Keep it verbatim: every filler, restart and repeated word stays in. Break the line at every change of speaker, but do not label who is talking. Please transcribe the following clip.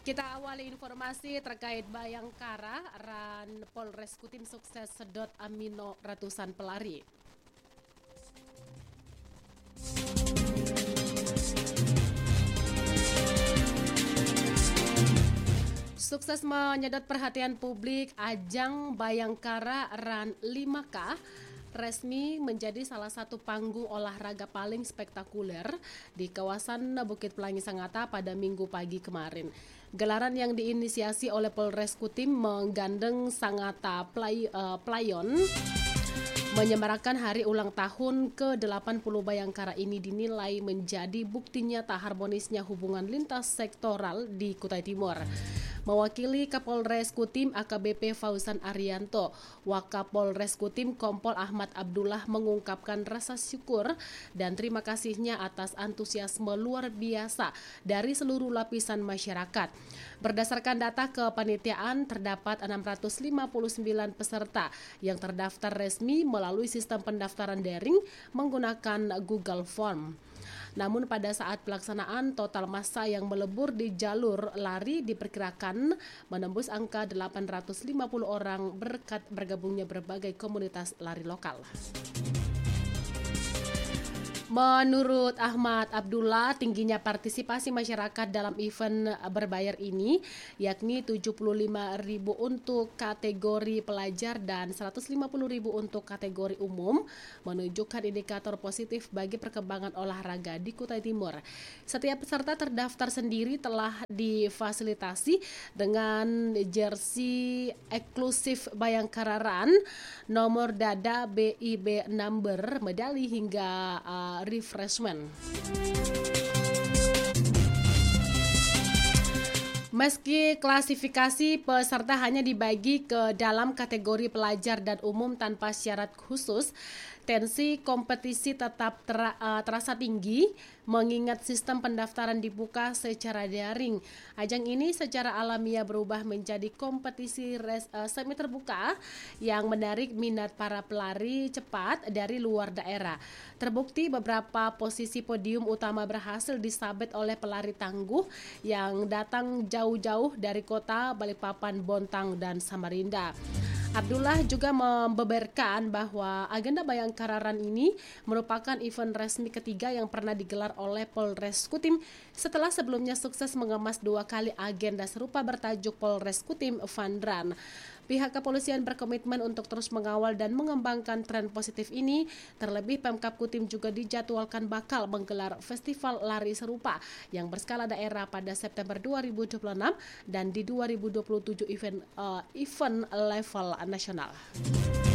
Kita awali informasi terkait Bayangkara, Ran Polres Kutim sukses sedot amino ratusan pelari. Sukses menyedot perhatian publik, ajang Bayangkara Run lima K resmi menjadi salah satu panggung olahraga paling spektakuler di kawasan Bukit Pelangi Sangatta pada Minggu pagi kemarin. Gelaran yang diinisiasi oleh Polres Kutim menggandeng Sangatta Play, uh, Playon menyemarakan hari ulang tahun ke delapan puluh Bayangkara ini dinilai menjadi bukti nyata harmonisnya hubungan lintas sektoral di Kutai Timur. Mewakili Kapolres Kutim A K B P Fauzan Arianto, Wakapolres Kutim Kompol Ahmad Abdullah mengungkapkan rasa syukur dan terima kasihnya atas antusiasme luar biasa dari seluruh lapisan masyarakat. Berdasarkan data kepanitiaan, terdapat enam ratus lima puluh sembilan peserta yang terdaftar resmi melalui sistem pendaftaran daring menggunakan Google Form. Namun pada saat pelaksanaan, total massa yang melebur di jalur lari diperkirakan menembus angka delapan ratus lima puluh orang berkat bergabungnya berbagai komunitas lari lokal. Menurut Ahmad Abdullah, tingginya partisipasi masyarakat dalam event berbayar ini, yakni tujuh puluh lima ribu untuk kategori pelajar dan seratus lima puluh ribu untuk kategori umum, menunjukkan indikator positif bagi perkembangan olahraga di Kutai Timur. Setiap peserta terdaftar sendiri telah difasilitasi dengan jersey eksklusif Bayangkara Run, nomor dada B I B number, medali hingga uh, refreshment. Meski klasifikasi peserta hanya dibagi ke dalam kategori pelajar dan umum tanpa syarat khusus, tensi kompetisi tetap ter, uh, terasa tinggi mengingat sistem pendaftaran dibuka secara daring. Ajang ini secara alamiah berubah menjadi kompetisi res, uh, semi terbuka yang menarik minat para pelari cepat dari luar daerah. Terbukti beberapa posisi podium utama berhasil disabet oleh pelari tangguh yang datang jauh-jauh dari kota Balikpapan, Bontang, dan Samarinda. Abdullah juga membeberkan bahwa agenda Bayangkara Run ini merupakan event resmi ketiga yang pernah digelar oleh Polres Kutim setelah sebelumnya sukses mengemas dua kali agenda serupa bertajuk Polres Kutim Fun Run. Pihak kepolisian berkomitmen untuk terus mengawal dan mengembangkan tren positif ini. Terlebih Pemkab Kutim juga dijadwalkan bakal menggelar festival lari serupa yang berskala daerah pada September dua ribu dua puluh enam dan di dua ribu dua puluh tujuh event uh, event level nasional.